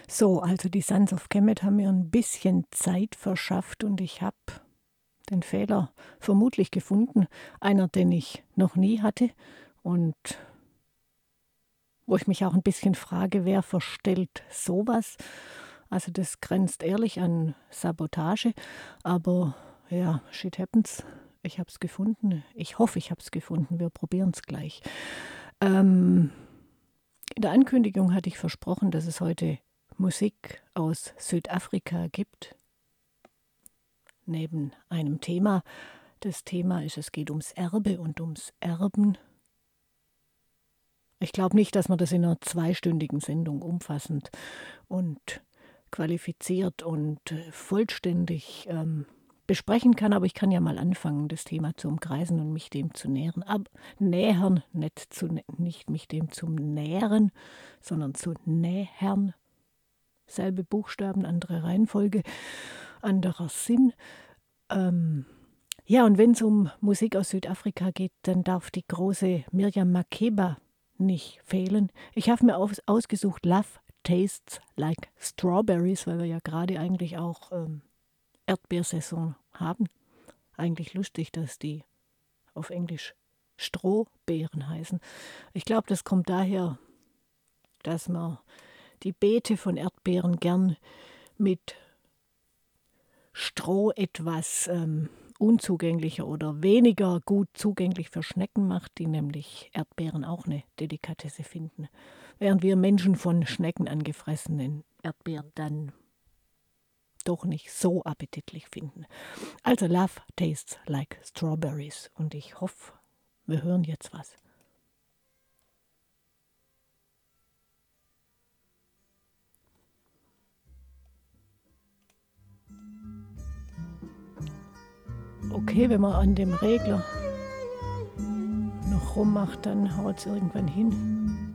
So, also die Sons of Kemet haben mir ein bisschen Zeit verschafft und ich habe den Fehler vermutlich gefunden. Einer, den ich noch nie hatte und wo ich mich auch ein bisschen frage, wer verstellt sowas? Also das grenzt ehrlich an Sabotage, aber ja, shit happens. Ich habe es gefunden. Ich hoffe, ich habe es gefunden. Wir probieren es gleich. In der Ankündigung hatte ich versprochen, dass es heute Musik aus Südafrika gibt, neben einem Thema. Das Thema ist, es geht ums Erbe und ums Erben. Ich glaube nicht, dass man das in einer zweistündigen Sendung umfassend und qualifiziert und vollständig besprechen kann, aber ich kann ja mal anfangen, das Thema zu umkreisen und mich dem zu nähern. Nähern, nicht mich dem zu nähren, sondern zu nähern. Selbe Buchstaben, andere Reihenfolge, anderer Sinn. Ja, und wenn es um Musik aus Südafrika geht, dann darf die große Miriam Makeba nicht fehlen. Ich habe mir ausgesucht, Love Tastes Like Strawberries, weil wir ja gerade eigentlich auch Erdbeersaison haben. Eigentlich lustig, dass die auf Englisch Strohbeeren heißen. Ich glaube, das kommt daher, dass man die Beete von Erdbeeren gern mit Stroh etwas unzugänglicher oder weniger gut zugänglich für Schnecken macht, die nämlich Erdbeeren auch eine Delikatesse finden. Während wir Menschen von Schnecken angefressenen Erdbeeren dann doch nicht so appetitlich finden. Also Love Tastes Like Strawberries und ich hoffe, wir hören jetzt was. Okay, wenn man an dem Regler noch rummacht, dann haut es irgendwann hin.